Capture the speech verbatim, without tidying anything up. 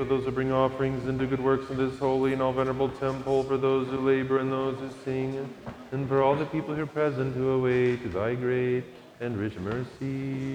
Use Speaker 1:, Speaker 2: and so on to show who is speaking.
Speaker 1: for those who bring offerings and do good works in this holy and all venerable temple, for those who labor and those who sing, and for all the people here present who await thy great and rich mercy.